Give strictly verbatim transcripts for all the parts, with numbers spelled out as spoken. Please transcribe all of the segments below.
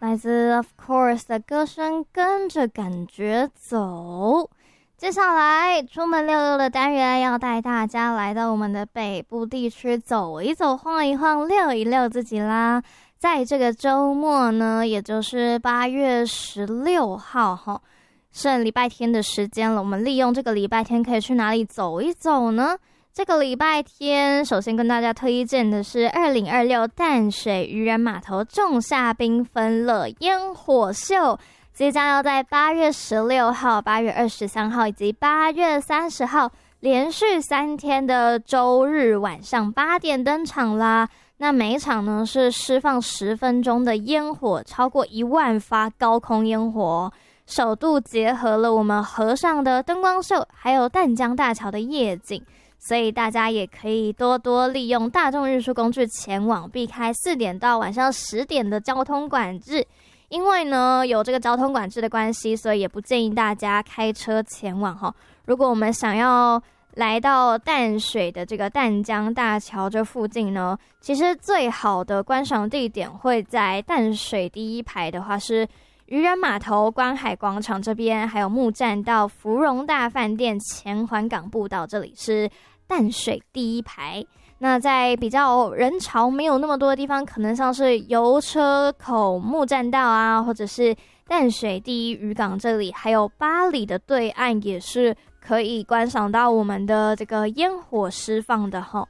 来自 Of Course 的歌声跟着感觉走。接下来出门溜溜的单元要带大家来到我们的北部地区走一走晃一晃溜一溜自己啦。在这个周末呢，也就是八月十六号哈，剩礼拜天的时间了，我们利用这个礼拜天可以去哪里走一走呢？这个礼拜天首先跟大家推荐的是二零二六淡水渔人码头仲夏缤纷乐烟火秀，即将要在八月十六号、八月二十三号以及八月三十号连续三天的周日晚上八点登场啦。那每一场呢是释放十分钟的烟火，超过一万发高空烟火，首度结合了我们河上的灯光秀，还有淡江大桥的夜景。所以大家也可以多多利用大众运输工具前往，避开四点到晚上十点的交通管制。因为呢有这个交通管制的关系，所以也不建议大家开车前往哈。如果我们想要来到淡水的这个淡江大桥这附近呢，其实最好的观赏地点会在淡水第一排的话是渔人码头、观海广场这边，还有木栈道、芙蓉大饭店、前环港步道，这里是淡水第一排。那在比较人潮没有那么多的地方，可能像是油车口、木栈道啊，或者是淡水第一渔港这里，还有八里的对岸，也是可以观赏到我们的这个烟火释放的齁。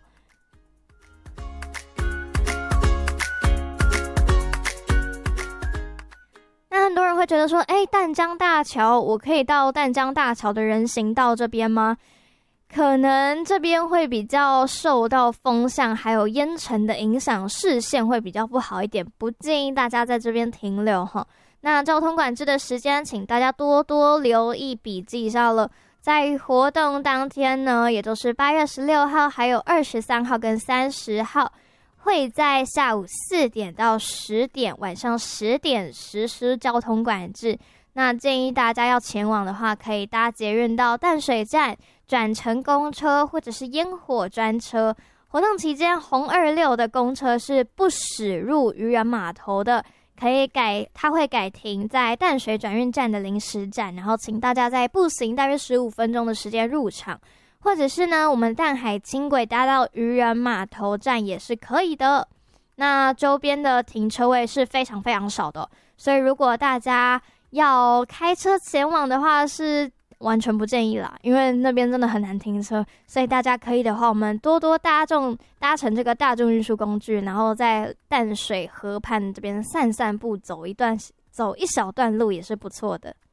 那很多人会觉得说，哎，淡江大桥，我可以到淡江大桥的人行道这边吗？可能这边会比较受到风向还有烟尘的影响，视线会比较不好一点，不建议大家在这边停留哈。那交通管制的时间，请大家多多留意，笔记一下了。在活动当天呢，也就是八月十六号、还有二十三号跟三十号，会在下午四点到十点，晚上十点实施交通管制。那建议大家要前往的话，可以搭捷运到淡水站，转乘公车或者是烟火专车。活动期间，红二六的公车是不驶入渔人码头的，可以改，它会改停在淡水转运站的临时站，然后请大家在步行大约十五分钟的时间入场，或者是呢，我们淡海轻轨搭到渔人码头站也是可以的。那周边的停车位是非常非常少的，所以如果大家要开车前往的话，是完全不建议啦，因为那边真的很难停车。所以大家可以的话，我们多多搭众搭乘这个大众运输工具，然后在淡水河畔这边散散步，走一段走一小段路也是不错的。